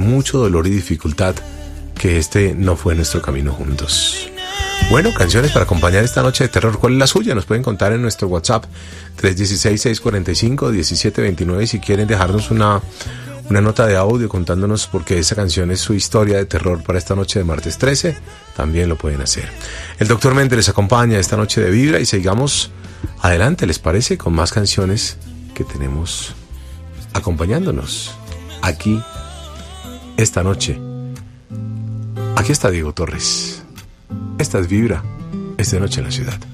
mucho dolor y dificultad, que este no fue nuestro camino juntos. Bueno, canciones para acompañar esta noche de terror. ¿Cuál es la suya? Nos pueden contar en nuestro WhatsApp 316-645-1729 si quieren dejarnos una nota de audio contándonos por qué esa canción es su historia de terror para esta noche de martes 13. También lo pueden hacer. El Dr. Méndez les acompaña esta noche de Vibra y sigamos adelante, ¿les parece? Con más canciones que tenemos acompañándonos aquí esta noche. Aquí está Diego Torres. Esta es Vibra, es de noche en la ciudad.